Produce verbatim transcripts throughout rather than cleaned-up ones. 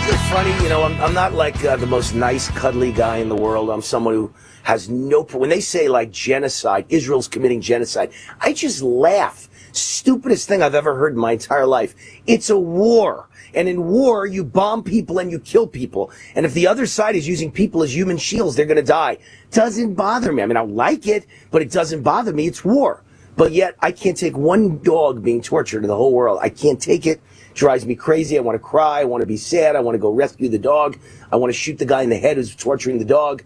It's funny, you know, I'm, I'm not like uh, the most nice, cuddly guy in the world. I'm someone who has no... When they say, like, genocide, Israel's committing genocide, I just laugh. Stupidest thing I've ever heard in my entire life. It's a war. And in war, you bomb people and you kill people. And if the other side is using people as human shields, they're going to die. Doesn't bother me. I mean, I like it, but it doesn't bother me. It's war. But yet, I can't take one dog being tortured in the whole world. I can't take it. It drives me crazy. I want to cry. I want to be sad. I want to go rescue the dog. I want to shoot the guy in the head who's torturing the dog.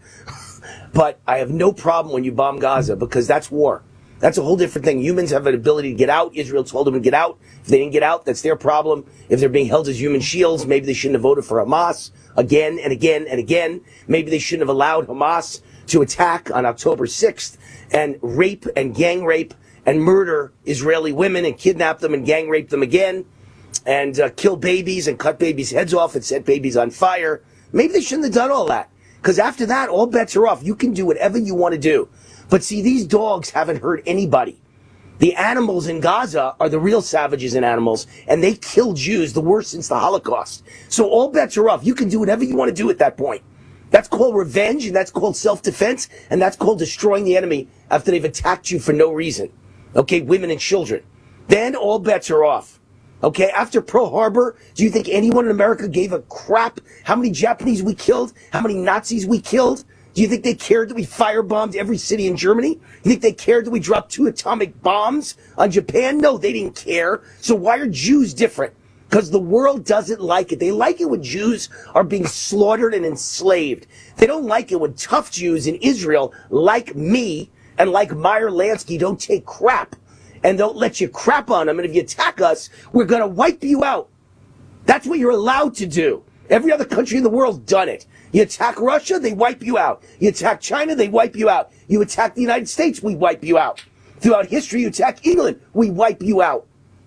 But I have no problem when you bomb Gaza, because that's war. That's a whole different thing. Humans have an ability to get out. Israel told them to get out. If they didn't get out, that's their problem. If they're being held as human shields, maybe they shouldn't have voted for Hamas again and again and again. Maybe they shouldn't have allowed Hamas to attack on October sixth and rape and gang rape and murder Israeli women and kidnap them and gang rape them again and uh, kill babies and cut babies' heads off and set babies on fire. Maybe they shouldn't have done all that, because after that, all bets are off. You can do whatever you want to do. But see, these dogs haven't hurt anybody. The animals in Gaza are the real savages and animals, and they kill Jews the worst since the Holocaust. So all bets are off. You can do whatever you want to do at that point. That's called revenge, and that's called self-defense, and that's called destroying the enemy after they've attacked you for no reason. Okay, women and children. Then all bets are off. Okay, after Pearl Harbor, do you think anyone in America gave a crap how many Japanese we killed, how many Nazis we killed? Do you think they cared that we firebombed every city in Germany? You think they cared that we dropped two atomic bombs on Japan? No, they didn't care. So why are Jews different? Because the world doesn't like it. They like it when Jews are being slaughtered and enslaved. They don't like it when tough Jews in Israel, like me and like Meyer Lansky, don't take crap and don't let you crap on them. And if you attack us, we're going to wipe you out. That's what you're allowed to do. Every other country in the world done it. You attack Russia, they wipe you out. You attack China, they wipe you out. You attack the United States, we wipe you out. Throughout history, you attack England, we wipe you out.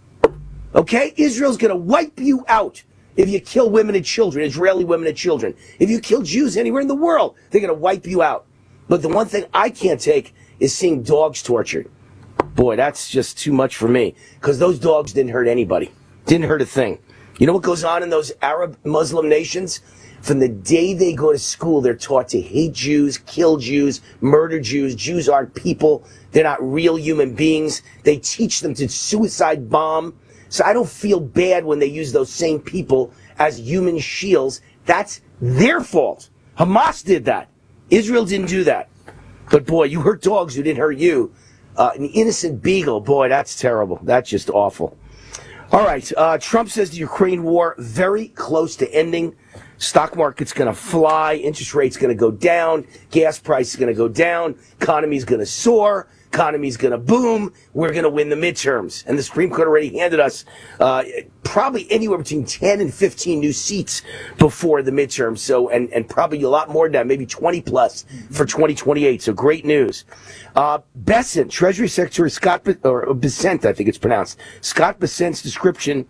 Okay? Israel's going to wipe you out if you kill women and children, Israeli women and children. If you kill Jews anywhere in the world, they're going to wipe you out. But the one thing I can't take is seeing dogs tortured. Boy, that's just too much for me, because those dogs didn't hurt anybody. Didn't hurt a thing. You know what goes on in those Arab Muslim nations? From the day they go to school, they're taught to hate Jews, kill Jews, murder Jews. Jews aren't people. They're not real human beings. They teach them to suicide bomb. So I don't feel bad when they use those same people as human shields. That's their fault. Hamas did that. Israel didn't do that. But boy, you hurt dogs who didn't hurt you. Uh, an innocent beagle, boy, that's terrible. That's just awful. All right, uh, Trump says the Ukraine war very close to ending. Stock market's going to fly. Interest rate's going to go down. Gas price is going to go down. Economy's going to soar. Economy's going to boom. We're going to win the midterms. And the Supreme Court already handed us uh, probably anywhere between ten and fifteen new seats before the midterms. So, and, and probably a lot more than that, maybe twenty plus for twenty twenty-eight. So great news. Uh, Bessent, Treasury Secretary Scott, Be- or Bessent, I think it's pronounced. Scott Bessent's description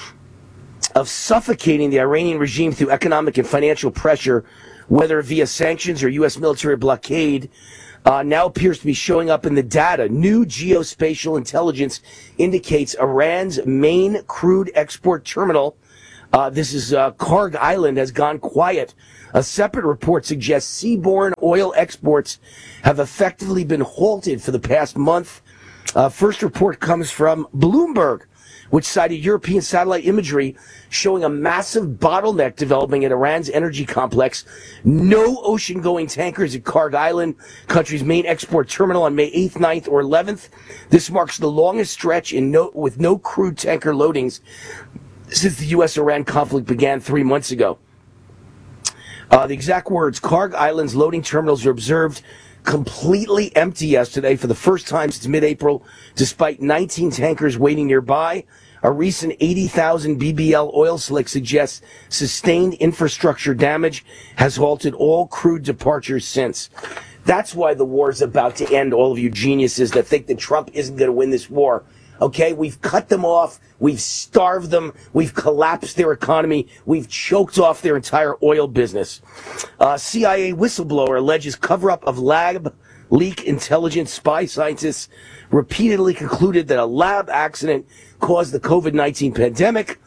of suffocating the Iranian regime through economic and financial pressure, whether via sanctions or U S military blockade, uh, now appears to be showing up in the data. New geospatial intelligence indicates Iran's main crude export terminal, uh, this is uh, Karg Island, has gone quiet. A separate report suggests seaborne oil exports have effectively been halted for the past month. Uh, first report comes from Bloomberg, which cited European satellite imagery showing a massive bottleneck developing at Iran's energy complex. No ocean-going tankers at Karg Island, country's main export terminal, on May eighth, ninth, or eleventh. This marks the longest stretch in no, with no crude tanker loadings since the U S Iran conflict began three months ago. Uh, the exact words, Karg Island's loading terminals are observed completely empty yesterday for the first time since mid-April, despite nineteen tankers waiting nearby. A recent eighty thousand B B L oil slick suggests sustained infrastructure damage has halted all crude departures since. That's why the war's about to end, all of you geniuses that think that Trump isn't going to win this war. Okay, we've cut them off, we've starved them, we've collapsed their economy, we've choked off their entire oil business. Uh, C I A whistleblower alleges cover-up of lab leak intelligence. Spy scientists repeatedly concluded that a lab accident caused the COVID nineteen pandemic.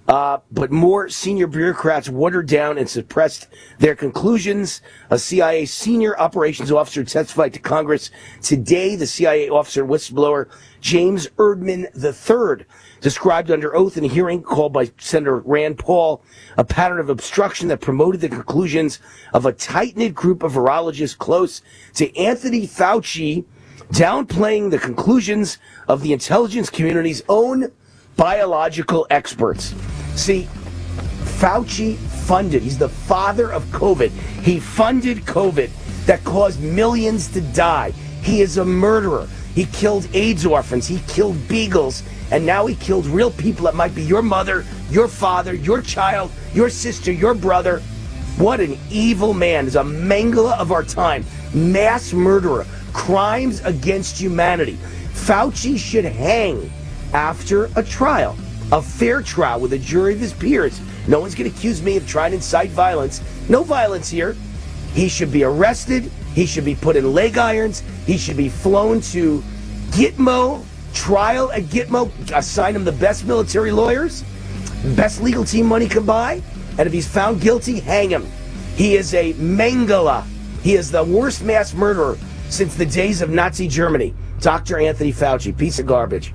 Uh, but more senior bureaucrats watered down and suppressed their conclusions. A C I A senior operations officer testified to Congress today. The C I A officer and whistleblower James Erdman the third described under oath in a hearing called by Senator Rand Paul a pattern of obstruction that promoted the conclusions of a tight-knit group of virologists close to Anthony Fauci, downplaying the conclusions of the intelligence community's own biological experts. See, Fauci funded, he's the father of COVID. He funded COVID that caused millions to die. He is a murderer. He killed AIDS orphans. He killed beagles. And now he killed real people that might be your mother, your father, your child, your sister, your brother. What an evil man. He's a Mengele of our time. Mass murderer. Crimes against humanity. Fauci should hang after a trial. A fair trial with a jury of his peers. No one's going to accuse me of trying to incite violence. No violence here. He should be arrested. He should be put in leg irons. He should be flown to Gitmo, trial at Gitmo, assign him the best military lawyers, best legal team money can buy, and if he's found guilty, hang him. He is a Mengele. He is the worst mass murderer since the days of Nazi Germany. Doctor Anthony Fauci, piece of garbage.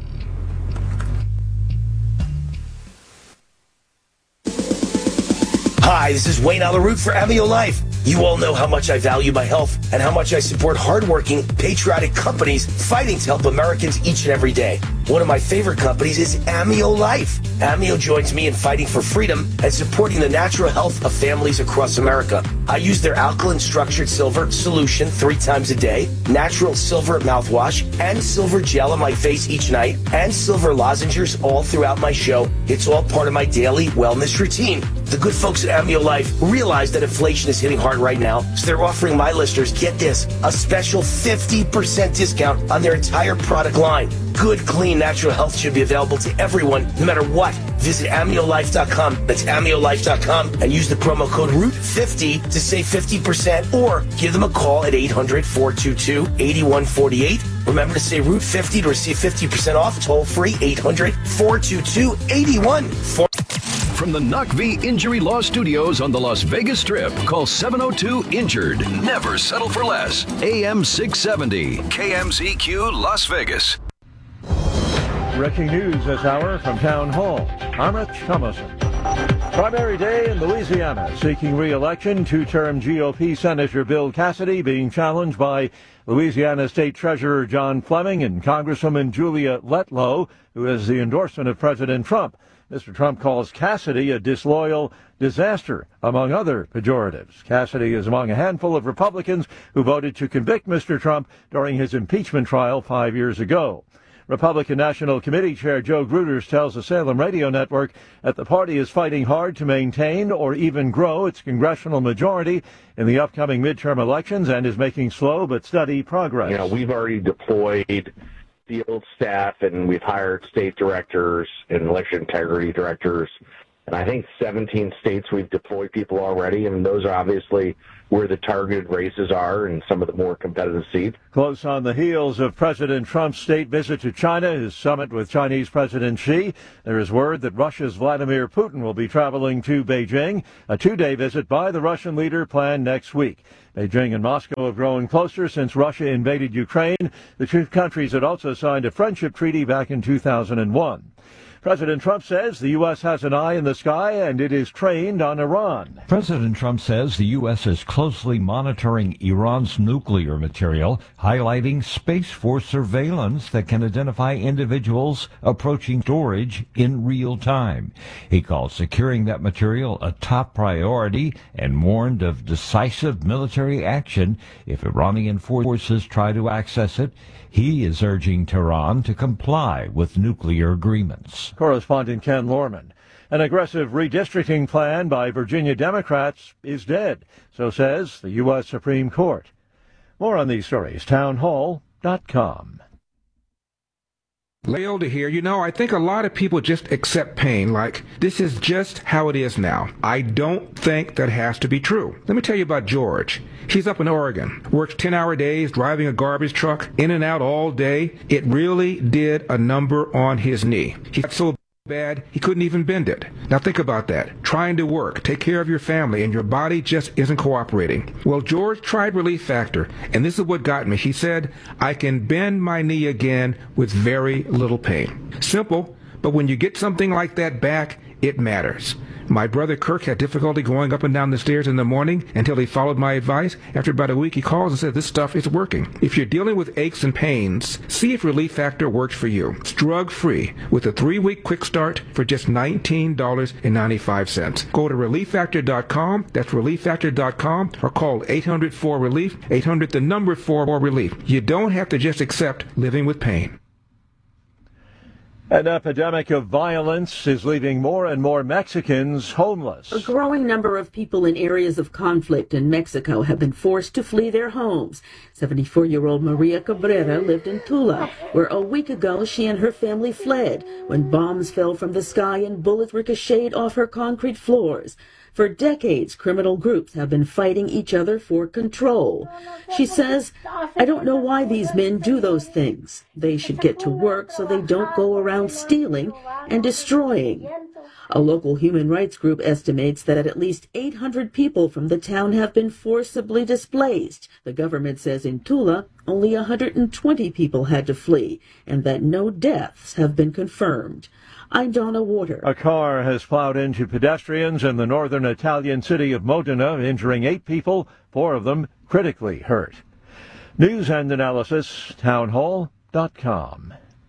Hi, this is Wayne Alaroot for Amio Life. You all know how much I value my health and how much I support hardworking, patriotic companies fighting to help Americans each and every day. One of my favorite companies is Amio Life. Amio joins me in fighting for freedom and supporting the natural health of families across America. I use their alkaline structured silver solution three times a day, natural silver mouthwash, and silver gel on my face each night, and silver lozenges all throughout my show. It's all part of my daily wellness routine. The good folks at Amio Life realize that inflation is hitting hard right now, so they're offering my listeners, get this, a special fifty percent discount on their entire product line. Good, clean, natural health should be available to everyone, no matter what. Visit amio life dot com. That's amio life dot com and use the promo code root fifty to save fifty percent or give them a call at eight hundred, four two two, eight one four eight. Remember to say root fifty to receive fifty percent off. Toll free eight hundred, four two two, eight one four eight. From the Knock V Injury Law Studios on the Las Vegas Strip, call seven oh two INJURED. Never settle for less. A M six seventy, K M Z Q Las Vegas. Breaking news this hour from Town Hall. I'm Rich Thomason. Primary day in Louisiana. Seeking re-election, two-term G O P Senator Bill Cassidy being challenged by Louisiana State Treasurer John Fleming and Congresswoman Julia Letlow, who has the endorsement of President Trump. Mister Trump calls Cassidy a disloyal disaster, among other pejoratives. Cassidy is among a handful of Republicans who voted to convict Mister Trump during his impeachment trial five years ago. Republican National Committee Chair Joe Gruters tells the Salem Radio Network that the party is fighting hard to maintain or even grow its congressional majority in the upcoming midterm elections and is making slow but steady progress. You know, we've already deployed field staff and we've hired state directors and election integrity directors. And I think seventeen states we've deployed people already, and those are obviously where the targeted races are and some of the more competitive seats. Close on the heels of President Trump's state visit to China, his summit with Chinese President Xi, there is word that Russia's Vladimir Putin will be traveling to Beijing, a two-day visit by the Russian leader planned next week. Beijing and Moscow have grown closer since Russia invaded Ukraine. The two countries had also signed a friendship treaty back in two thousand one. President Trump says the U S has an eye in the sky and it is trained on Iran. President Trump says the U S is closely monitoring Iran's nuclear material, highlighting Space Force surveillance that can identify individuals approaching storage in real time. He called securing that material a top priority and warned of decisive military action if Iranian forces try to access it. He is urging Tehran to comply with nuclear agreements. Correspondent Ken Lorman. An aggressive redistricting plan by Virginia Democrats is dead, so says the U S Supreme Court. More on these stories, town hall dot com. Leolda here. You know, I think a lot of people just accept pain like this is just how it is now. I don't think that has to be true. Let me tell you about George. He's up in Oregon, works ten-hour days, driving a garbage truck, in and out all day. It really did a number on his knee. He got so bad he couldn't even bend it. Now think about that. Trying to work, take care of your family, and your body just isn't cooperating. Well, George tried Relief Factor, and this is what got me. He said, I can bend my knee again with very little pain. Simple, but when you get something like that back, it matters. My brother Kirk had difficulty going up and down the stairs in the morning until he followed my advice. After about a week, he calls and says, this stuff is working. If you're dealing with aches and pains, see if Relief Factor works for you. It's drug-free with a three-week quick start for just nineteen dollars and ninety-five cents. Go to relief factor dot com, that's relief factor dot com, or call eight hundred four relief, eight hundred the number four relief. You don't have to just accept living with pain. An epidemic of violence is leaving more and more Mexicans homeless. A growing number of people in areas of conflict in Mexico have been forced to flee their homes. seventy-four-year-old Maria Cabrera lived in Tula, where a week ago she and her family fled when bombs fell from the sky and bullets ricocheted off her concrete floors. For decades, criminal groups have been fighting each other for control. She says, I don't know why these men do those things. They should get to work so they don't go around stealing and destroying. A local human rights group estimates that at least eight hundred people from the town have been forcibly displaced. The government says in Tula, only one hundred twenty people had to flee, and that no deaths have been confirmed. I'm Donna Water. A car has plowed into pedestrians in the northern Italian city of Modena, injuring eight people, four of them critically hurt. News and analysis, townhall dot com.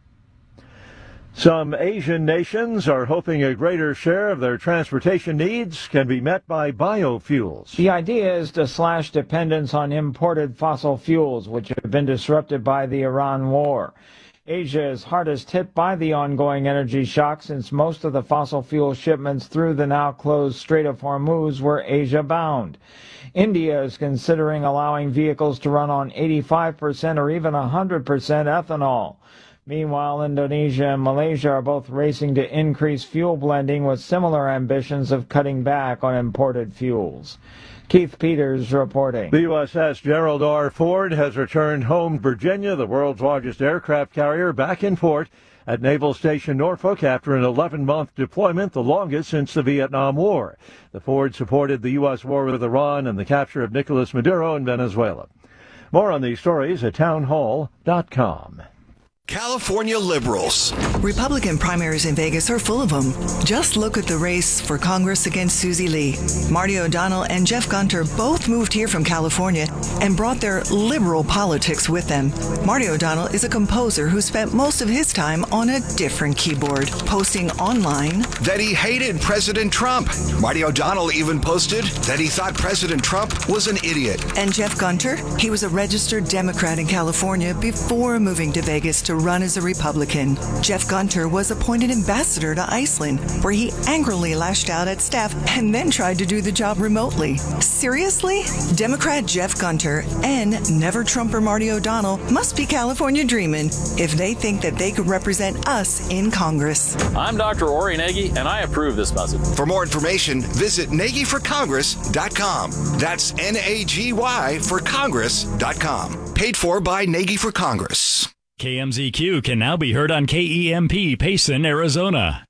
Some Asian nations are hoping a greater share of their transportation needs can be met by biofuels. The idea is to slash dependence on imported fossil fuels, which have been disrupted by the Iran war. Asia is hardest hit by the ongoing energy shock since most of the fossil fuel shipments through the now closed Strait of Hormuz were Asia-bound. India is considering allowing vehicles to run on eighty-five percent or even one hundred percent ethanol. Meanwhile, Indonesia and Malaysia are both racing to increase fuel blending with similar ambitions of cutting back on imported fuels. Keith Peters reporting. The U S S Gerald R. Ford has returned home to Virginia, the world's largest aircraft carrier, back in port at Naval Station Norfolk after an eleven-month deployment, the longest since the Vietnam War. The Ford supported the U S war with Iran and the capture of Nicolas Maduro in Venezuela. More on these stories at townhall dot com. California liberals. Republican primaries in Vegas are full of them. Just look at the race for Congress against Susie Lee. Marty O'Donnell and Jeff Gunter both moved here from California and brought their liberal politics with them. Marty O'Donnell is a composer who spent most of his time on a different keyboard, posting online that he hated President Trump. Marty O'Donnell even posted that he thought President Trump was an idiot. And Jeff Gunter, he was a registered Democrat in California before moving to Vegas to run as a Republican. Jeff Gunter was appointed ambassador to Iceland, where he angrily lashed out at staff and then tried to do the job remotely. Seriously? Democrat Jeff Gunter and never-Trumper Marty O'Donnell must be California dreaming if they think that they could represent us in Congress. I'm Doctor Ori Nagy, and I approve this message. For more information, visit Nagy for Congress dot com. That's N A G Y for Congress dot com. Paid for by Nagy for Congress. K M Z Q can now be heard on K E M P Payson, Arizona.